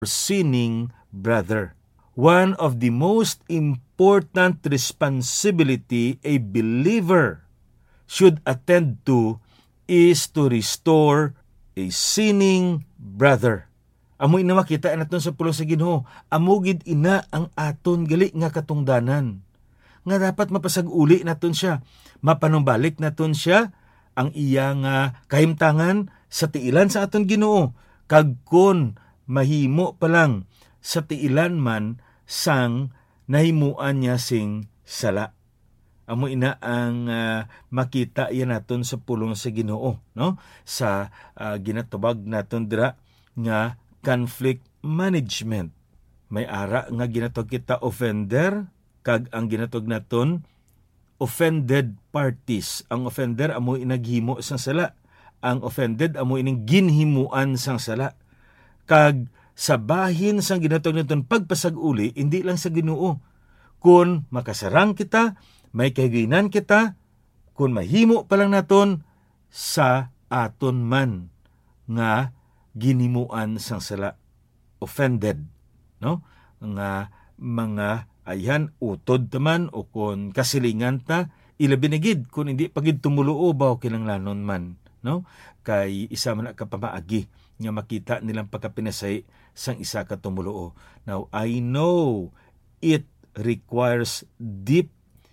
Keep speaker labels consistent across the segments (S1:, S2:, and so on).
S1: sinning brother. One of the most important responsibility a believer should attend to is to restore a sinning brother. Amoy na makita naton sa pulo sa Ginoo, amugid ina ang aton gali nga katungdanan. Nga dapat mapasag-uli naton siya, mapanumbalik naton siya ang iya nga kahimtangan sa tiilan sa aton Ginoo. Kag kun mahimo pa lang sa tiilan man sang nahimuan niya sing sala. Amo ina ang makita yan naton sa pulong sa Ginoo, no? Sa ginatubag naton dira nga conflict management. May ara nga ginatog kita offender, kag ang ginatog naton offended parties. Ang offender amo inaghimo sang sala. Ang offended amo ining ginhimuan sang sala. Kag sa bahin sang ginatog naton pagpasag-uli, hindi lang sa Ginoo. Kun makasarang kita, may kahiginan kita, kun mahimo pa lang naton sa aton man nga ginimuan sang sala. Offended, no? Nga mga ayan utod taman o kun kasilingan ta, ilabi na gid kun hindi pagid tumuluo ba o kinanglanon man, no? Kay isa man ka pamaagi nga makita nilang pagkapinasay sang isa ka tumuluo. Now, I know it requires deep,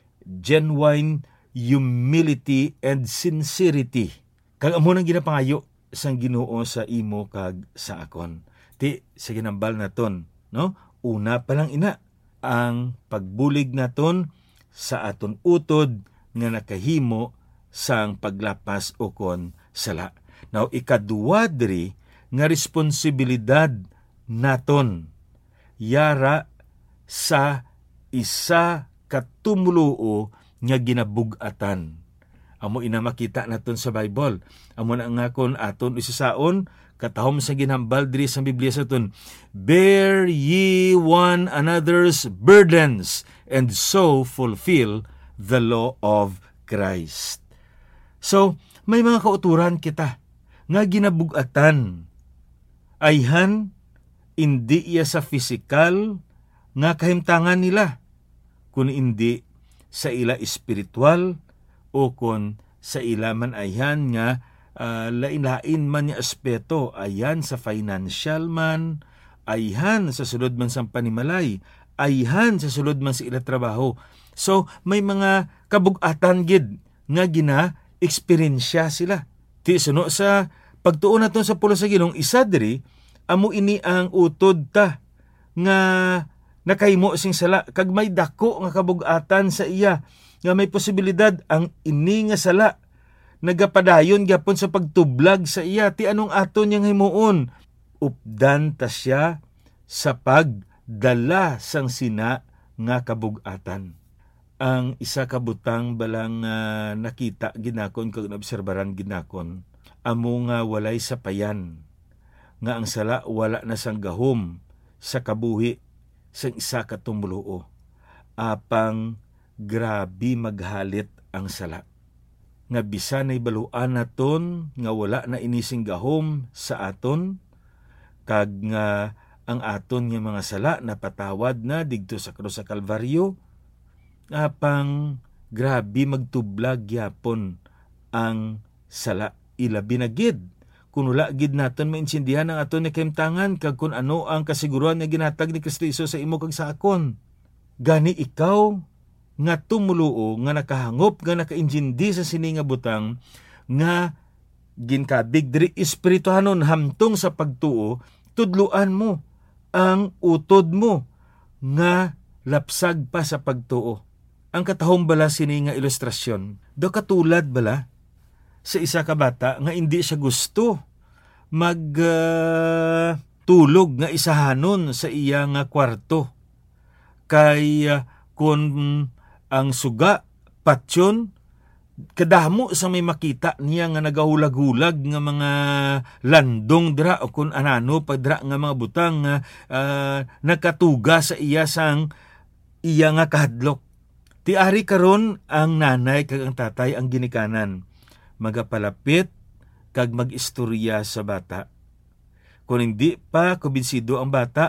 S1: genuine humility and sincerity. Kag amo nang ginapangayo sang Ginoo sa imo kag sa akon. Ti sa ginambal naton, no? Una pa lang ina ang pagbulig naton sa aton utod nga nakahimo sang paglapas o kon sala. Now, ikaduwa diri nga responsibilidad naton yara sa isa katumuluo nga ginabug-atan. Amo ina makita naton sa Bible. Amo na nga kon aton isasaon katahom sa ginhambal diri sa Biblia sa aton, bear ye one another's burdens and so fulfill the law of Christ. So, may mga kauturan kita nga ginabug-atan. Ayhan, hindi iya sa pisikal nga kahimtangan nila, kun hindi sa ila espiritual o kun sa ila man ayhan nga lain-lain man niya aspeto, ayhan sa financial man, ayhan sa sulod man sa panimalay, ayhan sa sulod man sa ila trabaho. So, may mga kabug-atan gid nga gina-eksperyensya sila. Ti suno sa pagtuon naton sa pulo sa Ginoo, isa diri amo ini ang utod ta nga nakahimo sing sala, kag may dako nga kabug-atan sa iya nga may posibilidad ang ini nga sala nagapadayon gyapon sa pagtublag sa iya. Ti anong aton yang himuon? Updan ta siya sa pagdala sang sina nga kabug-atan. Ang isa ka butang balang nakita ginakon kag naobserbaran ginakon, amo nga walay sapayan nga ang sala wala na sang gahom sa kabuhi sang isa ka tumuluo. Apang grabe maghalit ang sala. Nga bisan ay baluan naton nga wala na inising gahom sa aton, kag nga ang aton nga mga sala napatawad na digto sa krus sa Kalbaryo, apang grabe magtublag yapon ang sala. Ilabi na gid kung wala gid naton maintindihan ang aton nga kahimtangan kag kun ano ang kasiguruhan nga ginatag ni Kristo Hesus sa imo kag sa akon. Gani ikaw nga tumuluo, nga nakahangop, nga nakainjindi sa sini nga butang, nga ginkabig diri espirituhanon hamtong sa pagtuo, tudluan mo ang utod mo nga lapsag pa sa pagtuo. Ang katahom bala sini nga ilustrasyon, do katulad bala sa isa ka bata nga hindi siya gusto tulog nga isahanon sa iya nga kwarto. Kay kun ang suga, patsyon, kadamo sa may makita niya nga nagahulag-hulag nga mga landong dira o kun anano pagdra nga mga butang nga nakatuga sa iya sang iya nga kahadlok. Tiari karon ang nanay kag ang tatay ang ginikanan magapalapit kag mag-istorya sa bata. Kung hindi pa kumbinsido ang bata,